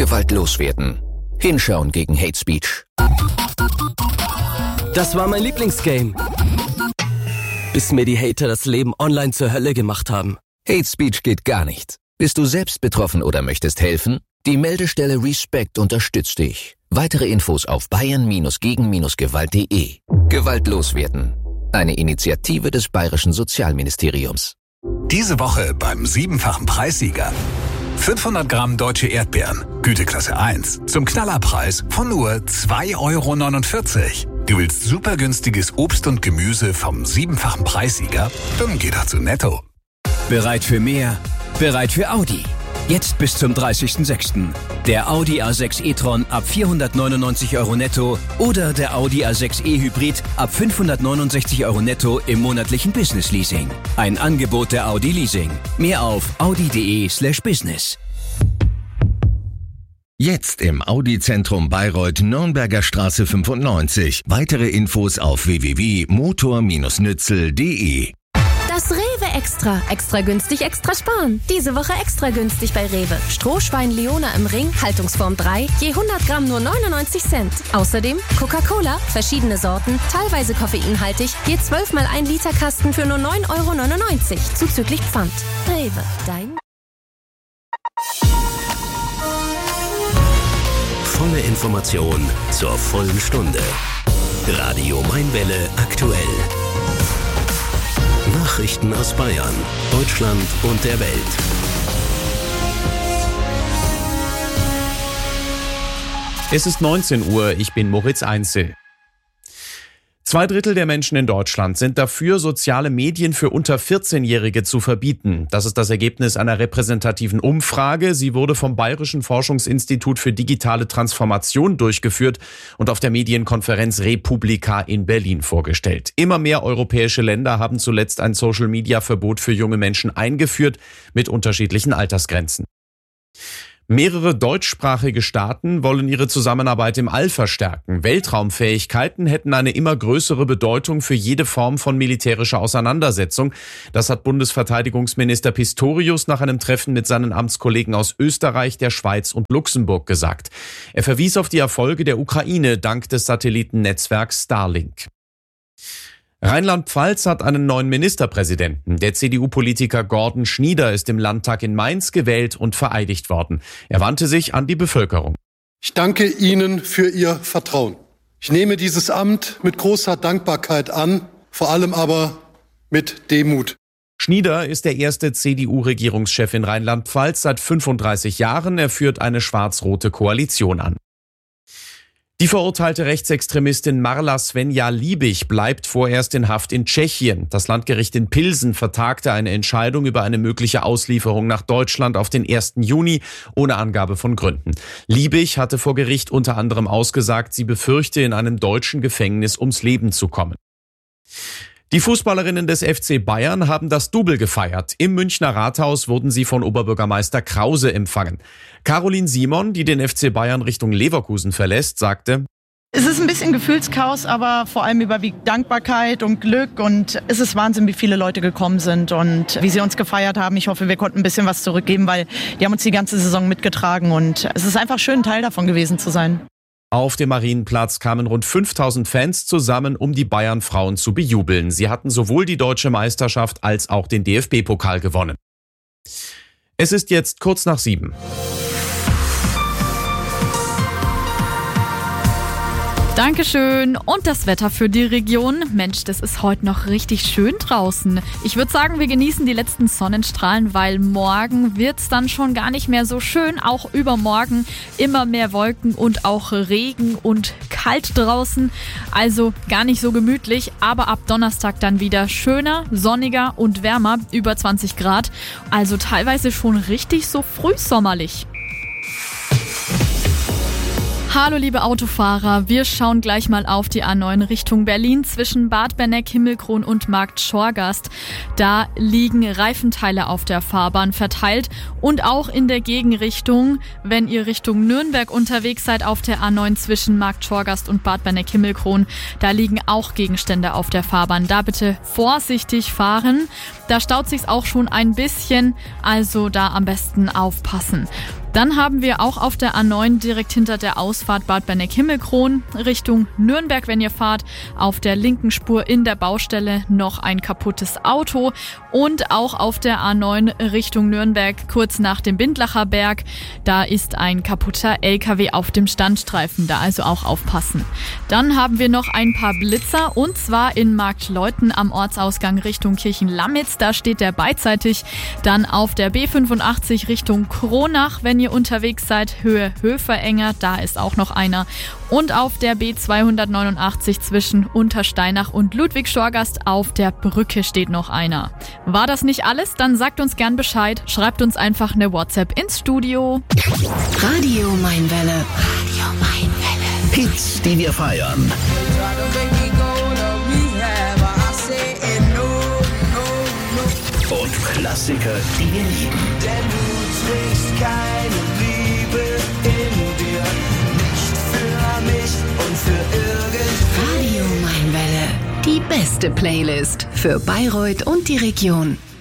Gewaltlos werden. Hinschauen gegen Hate Speech. Das war mein Lieblingsgame. Bis mir die Hater das Leben online zur Hölle gemacht haben. Hate Speech geht gar nicht. Bist du selbst betroffen oder möchtest helfen? Die Meldestelle Respect unterstützt dich. Weitere Infos auf bayern-gegen-gewalt.de. Gewaltlos werden. Eine Initiative des Bayerischen Sozialministeriums. Diese Woche beim 7-fachen Preissieger. 500 Gramm deutsche Erdbeeren, Güteklasse 1, zum Knallerpreis von nur 2,49 €. Du willst super günstiges Obst und Gemüse vom 7-fachen Preissieger? Dann geh doch zu Netto. Bereit für mehr? Bereit für Audi. Jetzt bis zum 30.06. Der Audi A6 e-tron ab 499 € netto oder der Audi A6 e-Hybrid ab 569 € netto im monatlichen Business-Leasing. Ein Angebot der Audi Leasing. Mehr auf audi.de/business. Jetzt im Audi-Zentrum Bayreuth, Nürnberger Straße 95. Weitere Infos auf www.motor-nützel.de. Das Rewe Extra. Extra günstig, extra sparen. Diese Woche extra günstig bei Rewe. Strohschwein Leona im Ring, Haltungsform 3, je 100 Gramm nur 99 Cent. Außerdem Coca-Cola, verschiedene Sorten, teilweise koffeinhaltig, je 12 mal 1 Liter Kasten für nur 9,99 €, zuzüglich Pfand. Rewe, dein... Volle Information zur vollen Stunde. Radio Mainwelle aktuell. Nachrichten aus Bayern, Deutschland und der Welt. Es ist 19 Uhr, ich bin Moritz Einzel. 2/3 der Menschen in Deutschland sind dafür, soziale Medien für unter 14-Jährige zu verbieten. Das ist das Ergebnis einer repräsentativen Umfrage. Sie wurde vom Bayerischen Forschungsinstitut für digitale Transformation durchgeführt und auf der Medienkonferenz Republika in Berlin vorgestellt. Immer mehr europäische Länder haben zuletzt ein Social-Media-Verbot für junge Menschen eingeführt, mit unterschiedlichen Altersgrenzen. Mehrere deutschsprachige Staaten wollen ihre Zusammenarbeit im All verstärken. Weltraumfähigkeiten hätten eine immer größere Bedeutung für jede Form von militärischer Auseinandersetzung. Das hat Bundesverteidigungsminister Pistorius nach einem Treffen mit seinen Amtskollegen aus Österreich, der Schweiz und Luxemburg gesagt. Er verwies auf die Erfolge der Ukraine dank des Satellitennetzwerks Starlink. Rheinland-Pfalz hat einen neuen Ministerpräsidenten. Der CDU-Politiker Gordon Schnieder ist im Landtag in Mainz gewählt und vereidigt worden. Er wandte sich an die Bevölkerung. Ich danke Ihnen für Ihr Vertrauen. Ich nehme dieses Amt mit großer Dankbarkeit an, vor allem aber mit Demut. Schnieder ist der erste CDU-Regierungschef in Rheinland-Pfalz seit 35 Jahren. Er führt eine schwarz-rote Koalition an. Die verurteilte Rechtsextremistin Marla Svenja Liebig bleibt vorerst in Haft in Tschechien. Das Landgericht in Pilsen vertagte eine Entscheidung über eine mögliche Auslieferung nach Deutschland auf den 1. Juni ohne Angabe von Gründen. Liebig hatte vor Gericht unter anderem ausgesagt, sie befürchte, in einem deutschen Gefängnis ums Leben zu kommen. Die Fußballerinnen des FC Bayern haben das Double gefeiert. Im Münchner Rathaus wurden sie von Oberbürgermeister Krause empfangen. Caroline Simon, die den FC Bayern Richtung Leverkusen verlässt, sagte: Es ist ein bisschen Gefühlschaos, aber vor allem überwiegt Dankbarkeit und Glück. Und es ist Wahnsinn, wie viele Leute gekommen sind und wie sie uns gefeiert haben. Ich hoffe, wir konnten ein bisschen was zurückgeben, weil die haben uns die ganze Saison mitgetragen. Und es ist einfach schön, Teil davon gewesen zu sein. Auf dem Marienplatz kamen rund 5000 Fans zusammen, um die Bayern-Frauen zu bejubeln. Sie hatten sowohl die deutsche Meisterschaft als auch den DFB-Pokal gewonnen. Es ist jetzt kurz nach 7. Dankeschön. Und das Wetter für die Region? Mensch, das ist heute noch richtig schön draußen. Ich würde sagen, wir genießen die letzten Sonnenstrahlen, weil morgen wird's dann schon gar nicht mehr so schön. Auch übermorgen immer mehr Wolken und auch Regen und kalt draußen. Also gar nicht so gemütlich, aber ab Donnerstag dann wieder schöner, sonniger und wärmer, über 20 Grad. Also teilweise schon richtig so frühsommerlich. Hallo liebe Autofahrer, wir schauen gleich mal auf die A9 Richtung Berlin zwischen Bad Benneck, Himmelkron und Markt Schorgast. Da liegen Reifenteile auf der Fahrbahn verteilt und auch in der Gegenrichtung, wenn ihr Richtung Nürnberg unterwegs seid auf der A9 zwischen Markt Schorgast und Bad Benneck, Himmelkron, da liegen auch Gegenstände auf der Fahrbahn. Da bitte vorsichtig fahren. Da staut sich's auch schon ein bisschen, also da am besten aufpassen. Dann haben wir auch auf der A9 direkt hinter der Ausfahrt Bad Benneck-Himmelkron Richtung Nürnberg, wenn ihr fahrt, auf der linken Spur in der Baustelle noch ein kaputtes Auto und auch auf der A9 Richtung Nürnberg kurz nach dem Bindlacher Berg, da ist ein kaputter LKW auf dem Standstreifen, da also auch aufpassen. Dann haben wir noch ein paar Blitzer und zwar in Marktleuthen am Ortsausgang Richtung Kirchenlamitz, da steht der beidseitig. Dann auf der B85 Richtung Kronach, wenn ihr unterwegs seid, Höhe Höferenger, da ist auch noch einer. Und auf der B289 zwischen Untersteinach und Ludwig-Schorgast auf der Brücke steht noch einer. War das nicht alles? Dann sagt uns gern Bescheid. Schreibt uns einfach eine WhatsApp ins Studio. Radio Mainwelle. Radio Mainwelle. Hits, die wir feiern. Und Klassiker, die wir lieben. Denn du trägst keine Liebe in dir, nicht für mich und für irgendwen. Radio Mainwelle, die beste Playlist für Bayreuth und die Region.